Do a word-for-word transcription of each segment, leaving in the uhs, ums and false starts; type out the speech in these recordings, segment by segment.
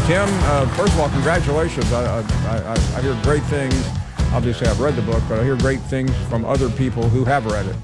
Tim, uh, first of all, congratulations. I, I, I, I hear great things. Obviously, I've read the book, but I hear great things from other people who have read it.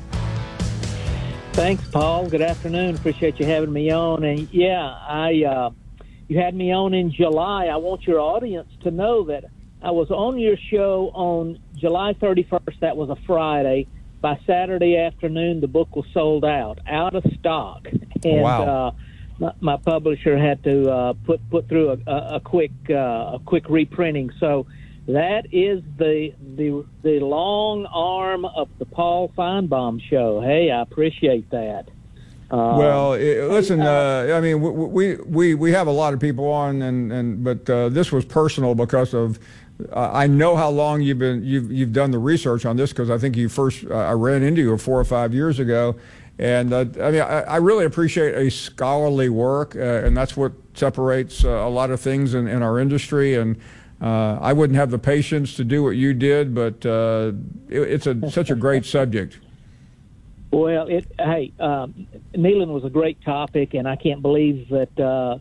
Thanks, Paul. Good afternoon. Appreciate you having me on. And, yeah, I uh, you had me on in July. I want your audience to know that I was on your show on July thirty-first. That was a Friday. By Saturday afternoon, the book was sold out, out of stock. And, wow. Uh, my, my publisher had to uh, put put through a, a, a quick uh, a quick reprinting. So that is the the the long arm of the Paul Feinbaum show. Hey, I appreciate that. Uh, well, it, listen, uh, I mean, we, we we have a lot of people on, and and but uh, this was personal because of. Uh, I know how long you've been you've you've done the research on this, because I think you first uh, I ran into you four or five years ago, and uh, I mean I, I really appreciate a scholarly work, uh, and that's what separates uh, a lot of things in, in our industry. And uh, I wouldn't have the patience to do what you did, but uh, it, it's a such a great subject. Well, it hey, um, Neyland was a great topic, and I can't believe that uh,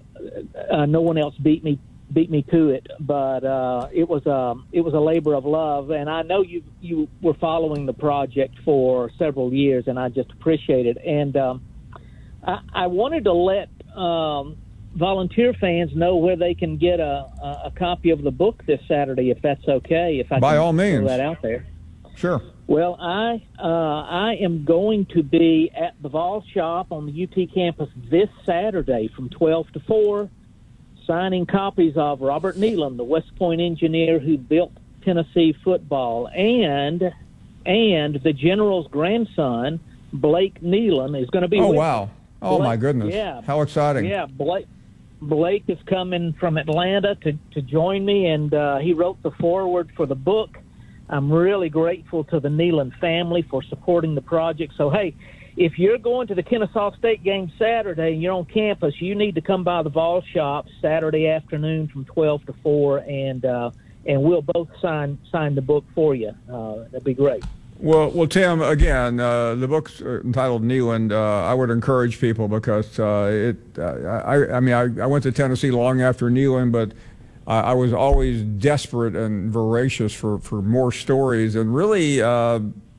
uh, no one else beat me. beat me to it, but uh, it was um, it was a labor of love, and I know you you were following the project for several years, and I just appreciate it. And um, I, I wanted to let um, volunteer fans know where they can get a, a, a copy of the book this Saturday, if that's okay. If I by can all means, throw that out there. Sure. Well, I uh, I am going to be at the Vol Shop on the U T campus this Saturday from twelve to four. Signing copies of Robert Neyland, the West Point engineer who built Tennessee football, and and the general's grandson, Blake Neyland, is going to be oh, with wow. Oh, Blake, my goodness. Yeah. How exciting. Yeah, Blake, Blake is coming from Atlanta to, to join me, and uh, he wrote the foreword for the book. I'm really grateful to the Neyland family for supporting the project. So, hey, if you're going to the Kennesaw State game Saturday and you're on campus, you need to come by the Vol Shop Saturday afternoon from twelve to four, and uh, and we'll both sign sign the book for you. Uh, that'd be great. Well, well, Tim, again, uh, the book's entitled Neyland. Uh, I would encourage people because uh, it. Uh, I, I mean, I, I went to Tennessee long after Neyland, but I, I was always desperate and voracious for, for more stories, and really. Uh,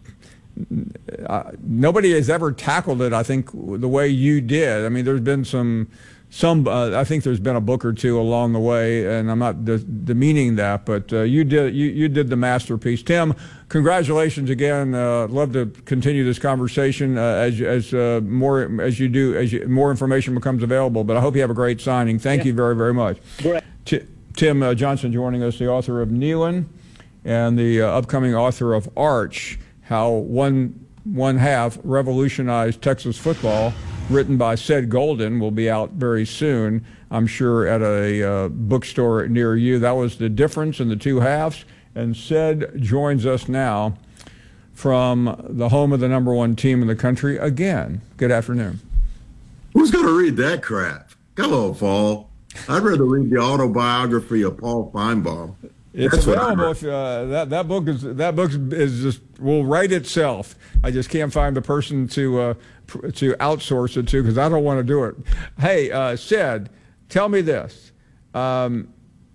Uh, nobody has ever tackled it, I think, the way you did. I mean, there's been some, some. Uh, I think there's been a book or two along the way, and I'm not de demeaning that, but uh, you did you you did the masterpiece. Tim, congratulations again. Uh, love to continue this conversation uh, as as uh, more as you do as you, more information becomes available. But I hope you have a great signing. Thank yeah. you very very much. Great. T Tim uh, Johnson joining us, the author of Neyland, and the uh, upcoming author of Arch. How one one half revolutionized Texas football, written by Ced Golden, will be out very soon, I'm sure, at a uh, bookstore near you. That was the difference in the two halves. And Ced joins us now from the home of the number one team in the country again. Good afternoon. Who's going to read that crap? Hello, Paul. I'd rather read the autobiography of Paul Feinbaum. It's That's available. If, uh, that that book is that book is just will write itself. I just can't find the person to uh, to outsource it to because I don't want to do it. Hey, uh, Ced, tell me this: um,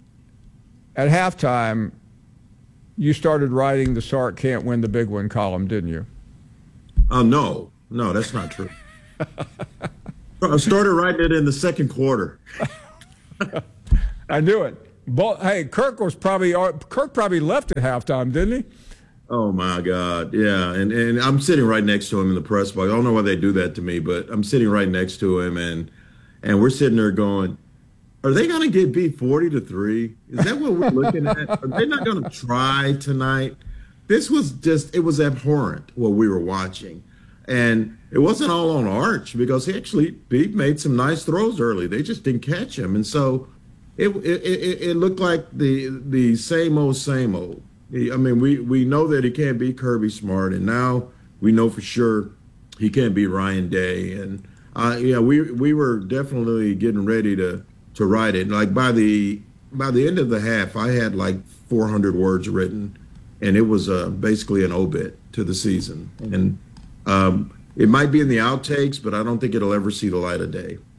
at halftime, you started writing the Sark can't win the big one column, didn't you? Oh uh, no, no, that's not true. I started writing it in the second quarter. I knew it. But, hey, Kirk was probably Kirk probably left at halftime, didn't he? Oh my God, yeah. And and I'm sitting right next to him in the press box. I don't know why they do that to me, but I'm sitting right next to him, and and we're sitting there going, "Are they going to get beat forty to three? Is that what we're looking at? Are they not going to try tonight?" This was just it was abhorrent what we were watching, and it wasn't all on Arch because he actually Beat made some nice throws early. They just didn't catch him, and so. It, it it it looked like the the same old same old. I mean, we we know that he can't beat Kirby Smart, and now we know for sure he can't beat Ryan Day. And uh, yeah, we we were definitely getting ready to to write it. Like by the by the end of the half, I had like four hundred words written, and it was uh, basically an obit to the season. And um, it might be in the outtakes, but I don't think it'll ever see the light of day.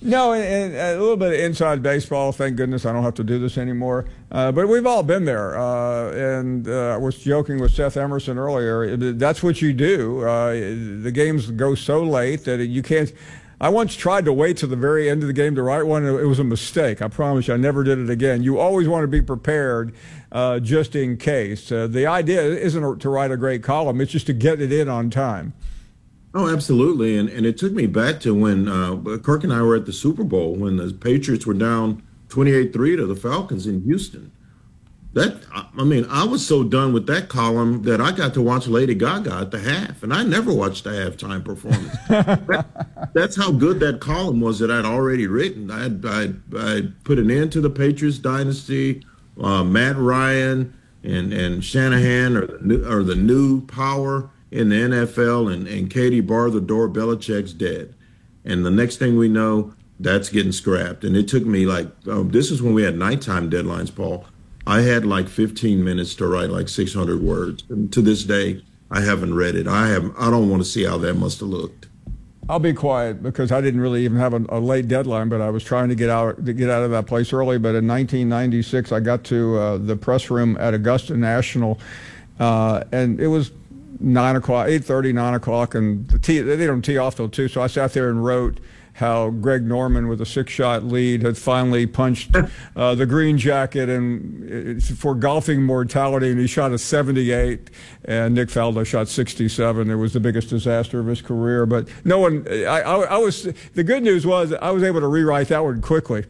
No, and, and a little bit of inside baseball. Thank goodness I don't have to do this anymore. Uh, but we've all been there. Uh, and uh, I was joking with Seth Emerson earlier. That's what you do. Uh, the games go so late that you can't. I once tried to wait to the very end of the game to write one. It was a mistake. I promise you, I never did it again. You always want to be prepared uh, just in case. Uh, the idea isn't to write a great column. It's just to get it in on time. Oh, absolutely. And and it took me back to when uh, Kirk and I were at the Super Bowl when the Patriots were down twenty-eight three to the Falcons in Houston. That I mean, I was so done with that column that I got to watch Lady Gaga at the half, and I never watched the halftime performance. that, that's how good that column was that I'd already written. I I I put an end to the Patriots dynasty, uh, Matt Ryan and and Shanahan or the new, or the new power in the N F L, and, and Katie barred the door, Belichick's dead. And the next thing we know, that's getting scrapped. And it took me like, oh, this is when we had nighttime deadlines, Paul. I had like fifteen minutes to write like six hundred words. And to this day, I haven't read it. I have I don't want to see how that must have looked. I'll be quiet because I didn't really even have a, a late deadline, but I was trying to get out to get out of that place early. But in nineteen ninety-six, I got to uh, the press room at Augusta National, uh, and it was nine o'clock, eight thirty, nine o'clock, and the tee, they don't tee off till two. So I sat there and wrote how Greg Norman, with a six-shot lead, had finally punched uh, the green jacket and for golfing mortality, and he shot a seventy-eight, and Nick Faldo shot sixty-seven. It was the biggest disaster of his career. But no one, I, I, I was. The good news was I was able to rewrite that one quickly.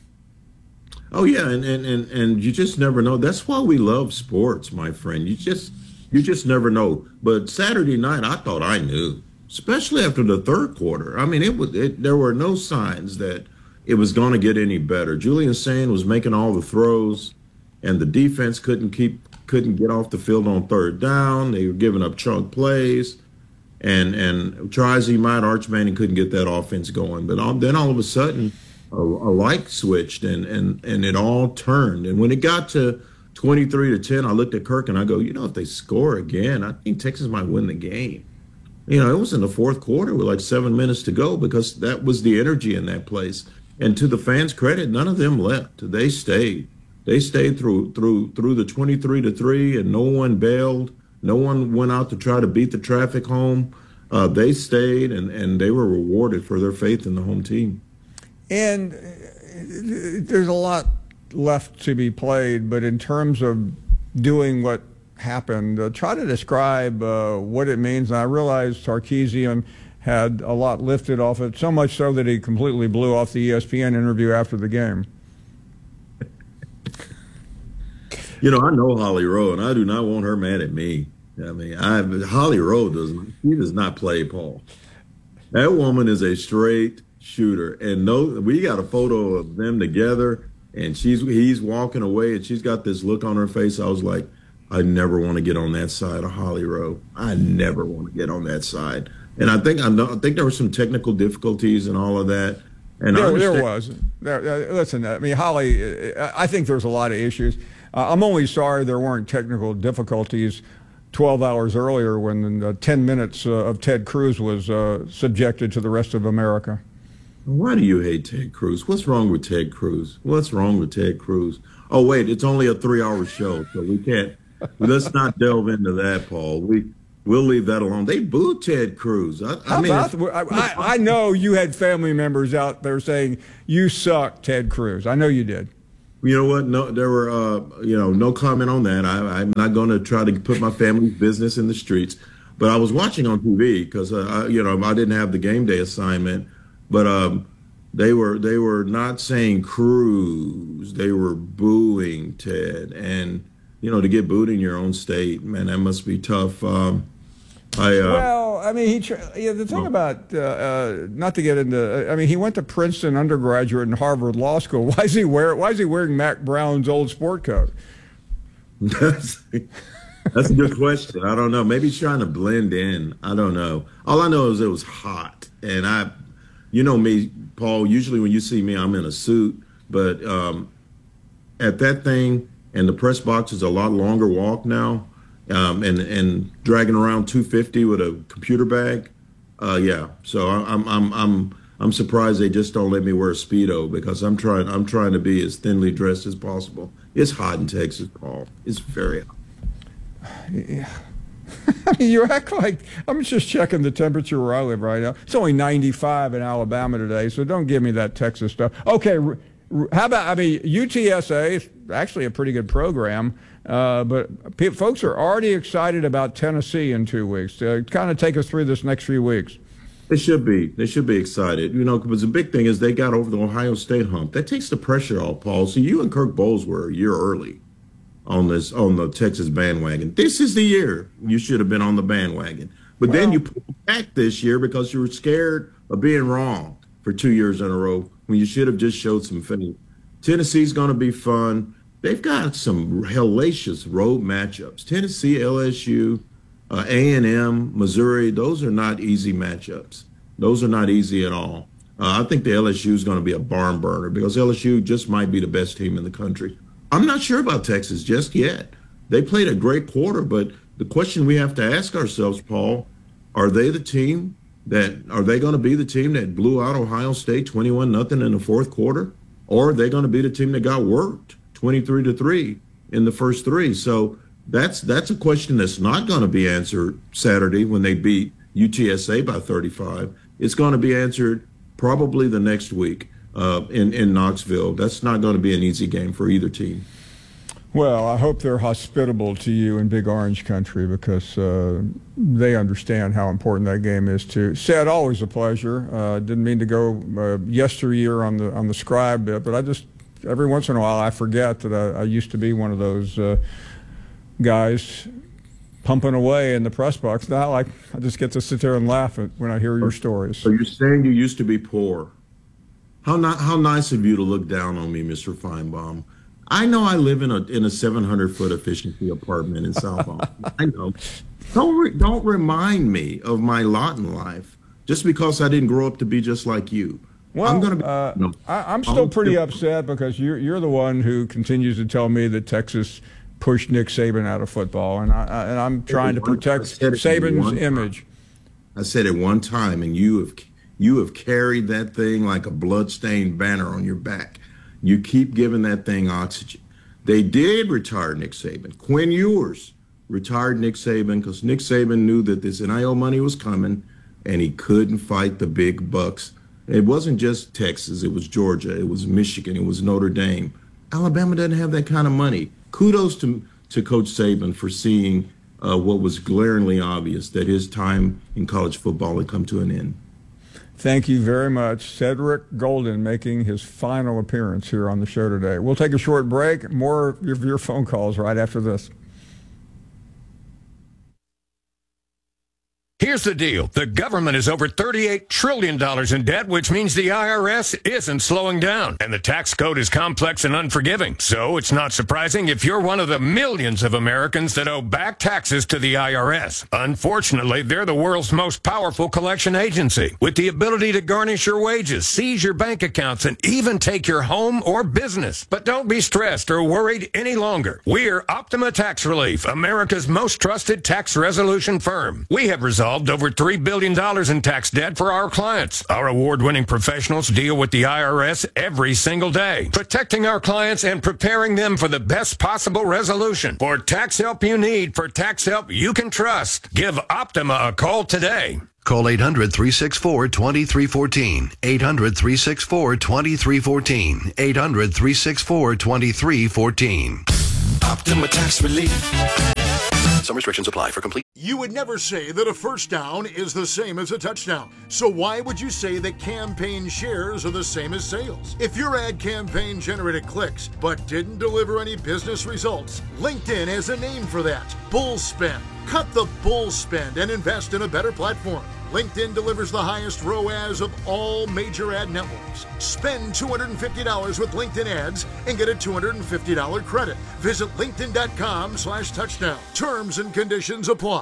Oh yeah, and and and and you just never know. That's why we love sports, my friend. You just you just never know. But Saturday night, I thought I knew. Especially after the third quarter. I mean, it was it, there were no signs that it was going to get any better. Julian Sand was making all the throws, and the defense couldn't keep couldn't get off the field on third down. They were giving up chunk plays, and and Trizy Mott Arch Manning couldn't get that offense going. But all, then all of a sudden, a, a light switched, and and and it all turned. And when it got to twenty-three to ten, I looked at Kirk and I go, you know, if they score again, I think Texas might win the game. You know, it was in the fourth quarter with like seven minutes to go because that was the energy in that place. And to the fans' credit, none of them left. They stayed. They stayed through through through the twenty-three to three, and no one bailed. No one went out to try to beat the traffic home. Uh, they stayed, and, and they were rewarded for their faith in the home team. And there's a lot left to be played, but in terms of doing what happened, uh, try to describe uh, what it means. And I realized Sarkisian had a lot lifted off it, so much so that he completely blew off the E S P N interview after the game. You know, I know Holly Rowe, and I do not want her mad at me. I mean, I Holly Rowe doesn't. She does not play, Paul. That woman is a straight shooter, and no, we got a photo of them together, and she's he's walking away, and she's got this look on her face. I was like, I never want to get on that side of Holly Rowe. I never want to get on that side. And I think I, know, I think there were some technical difficulties and all of that. And there, there was. There, uh, listen, I mean, Holly, I think there's a lot of issues. Uh, I'm only sorry there weren't technical difficulties twelve hours earlier when the ten minutes uh, of Ted Cruz was uh, subjected to the rest of America. Why do you hate Ted Cruz? What's wrong with Ted Cruz? What's wrong with Ted Cruz? Oh, wait, it's only a three-hour show, so we can't. Let's not delve into that, Paul. We we'll leave that alone. They booed Ted Cruz. I, I mean, about, I, I know you had family members out there saying you suck, Ted Cruz. I know you did. You know what? No, there were uh, you know no comment on that. I, I'm not going to try to put my family's business in the streets. But I was watching on T V because uh, I, you know I didn't have the game day assignment. But um, they were they were not saying Cruz. They were booing Ted. And you know, to get booed in your own state, man, that must be tough. Um, I, uh, well, I mean, he. Yeah, the thing about uh, uh, not to get into. I mean, he went to Princeton undergraduate and Harvard Law School. Why is he wear? Why is he wearing Mac Brown's old sport coat? That's, that's a good question. I don't know. Maybe he's trying to blend in. I don't know. All I know is it was hot, and I, you know me, Paul. Usually when you see me, I'm in a suit, but um, at that thing. And the press box is a lot longer walk now, um, and and dragging around two fifty with a computer bag, uh, yeah. So I'm I'm I'm I'm surprised they just don't let me wear a Speedo because I'm trying I'm trying to be as thinly dressed as possible. It's hot in Texas, Paul. It's very hot. Yeah. I mean, you act like I'm just checking the temperature where I live right now. It's only ninety-five in Alabama today, so don't give me that Texas stuff. Okay, r- r- how about, I mean, U T S A is actually a pretty good program, uh, but pe- folks are already excited about Tennessee in two weeks. Uh, kind of take us through this next few weeks. They should be. They should be excited. You know, because the big thing is they got over the Ohio State hump. That takes the pressure off, Paul. So you and Kirk Bowles were a year early on this on the Texas bandwagon. This is the year you should have been on the bandwagon. But well, then you pulled back this year because you were scared of being wrong for two years in a row when you should have just showed some faith. Tennessee's going to be fun. They've got some hellacious road matchups. Tennessee, L S U, uh, A and M, Missouri, those are not easy matchups. Those are not easy at all. Uh, I think the L S U is going to be a barn burner because L S U just might be the best team in the country. I'm not sure about Texas just yet. They played a great quarter, but the question we have to ask ourselves, Paul, are they the team that are they going to be the team that blew out Ohio State twenty-one nothing in the fourth quarter? Or are they going to be the team that got worked twenty-three to three in the first three? So that's that's a question that's not going to be answered Saturday when they beat U T S A by thirty-five. It's going to be answered probably the next week. Uh, in, in Knoxville. That's not going to be an easy game for either team. Well, I hope they're hospitable to you in Big Orange Country because uh, they understand how important that game is too. Seth, always a pleasure. Uh, didn't mean to go uh, yesteryear on the on the scribe bit, but I just, every once in a while, I forget that I, I used to be one of those uh, guys pumping away in the press box. Now, like, I just get to sit there and laugh at, when I hear your stories. So you're saying you used to be poor. How not, how nice of you to look down on me, Mister Feinbaum. I know I live in a in a seven hundred foot efficiency apartment in South Austin. I know. Don't re, don't remind me of my lot in life just because I didn't grow up to be just like you. Well, I'm gonna be, uh, no, I, I'm still pretty upset because you're you're the one who continues to tell me that Texas pushed Nick Saban out of football, and I, I and I'm trying to protect Saban's image. I said it one time, and you have. You have carried that thing like a bloodstained banner on your back. You keep giving that thing oxygen. They did retire Nick Saban. Quinn Ewers retired Nick Saban because Nick Saban knew that this N I L money was coming and he couldn't fight the big bucks. It wasn't just Texas. It was Georgia. It was Michigan. It was Notre Dame. Alabama doesn't have that kind of money. Kudos to, to Coach Saban for seeing uh, what was glaringly obvious, that his time in college football had come to an end. Thank you very much. Cedric Golden making his final appearance here on the show today. We'll take a short break. More of your phone calls right after this. Here's the deal. The government is over thirty-eight trillion dollars in debt, which means the I R S isn't slowing down. And the tax code is complex and unforgiving. So it's not surprising if you're one of the millions of Americans that owe back taxes to the I R S. Unfortunately, they're the world's most powerful collection agency, with the ability to garnish your wages, seize your bank accounts, and even take your home or business. But don't be stressed or worried any longer. We're Optima Tax Relief, America's most trusted tax resolution firm. We have resolved over three billion dollars in tax debt for our clients. Our award-winning professionals deal with the I R S every single day, protecting our clients and preparing them for the best possible resolution. For tax help you need, for tax help you can trust, give Optima a call today. Call eight hundred, three six four, two three one four. eight hundred, three six four, two three one four. eight hundred, three six four, two three one four. Optima Tax Relief. Some restrictions apply. For complete. You would never say that a first down is the same as a touchdown. So why would you say that campaign shares are the same as sales? If your ad campaign generated clicks but didn't deliver any business results, LinkedIn has a name for that. Bull spend. Cut the bull spend and invest in a better platform. LinkedIn delivers the highest R O A S of all major ad networks. Spend two hundred fifty dollars with LinkedIn ads and get a two hundred fifty dollars credit. Visit linkedin.com slash touchdown. Terms and conditions apply.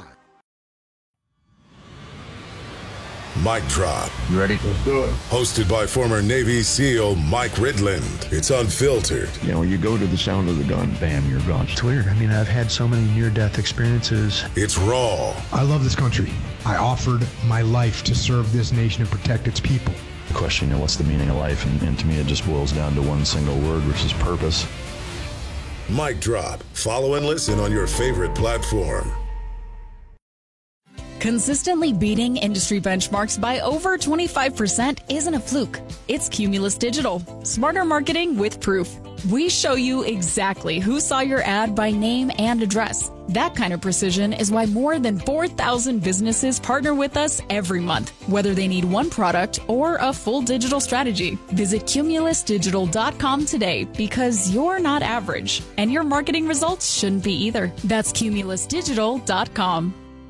Mic Drop. You ready? Let's do it. Hosted by former Navy SEAL Mike Ridland. It's unfiltered. You know, you go to the sound of the gun, bam, you're gone. It's weird. I mean, I've had so many near-death experiences. It's raw. I love this country. I offered my life to serve this nation and protect its people. question, you know, what's the meaning of life? And, and to me, it just boils down to one single word, which is purpose. Mic Drop. Follow and listen on your favorite platform. Consistently beating industry benchmarks by over twenty-five percent isn't a fluke. It's Cumulus Digital. Smarter marketing with proof. We show you exactly who saw your ad by name and address. That kind of precision is why more than four thousand businesses partner with us every month, whether they need one product or a full digital strategy. Visit cumulus digital dot com today because you're not average, and your marketing results shouldn't be either. That's cumulus digital dot com.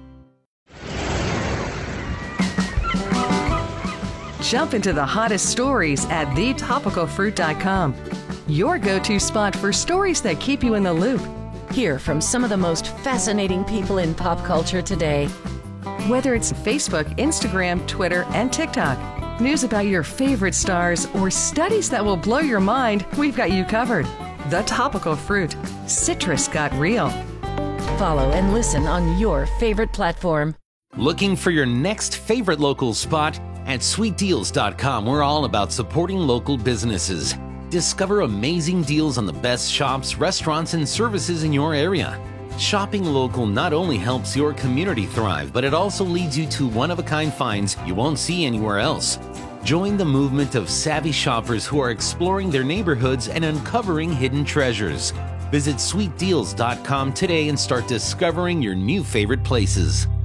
Jump into the hottest stories at the topical fruit dot com. Your go-to spot for stories that keep you in the loop. Hear from some of the most fascinating people in pop culture today. Whether it's Facebook, Instagram, Twitter, and TikTok, news about your favorite stars, or studies that will blow your mind, we've got you covered. The Topical Fruit. Citrus got real. Follow and listen on your favorite platform. Looking for your next favorite local spot? At sweet deals dot com, we're all about supporting local businesses. Discover amazing deals on the best shops, restaurants, and services in your area. Shopping local not only helps your community thrive, but it also leads you to one-of-a-kind finds you won't see anywhere else. Join the movement of savvy shoppers who are exploring their neighborhoods and uncovering hidden treasures. Visit sweet deals dot com today and start discovering your new favorite places.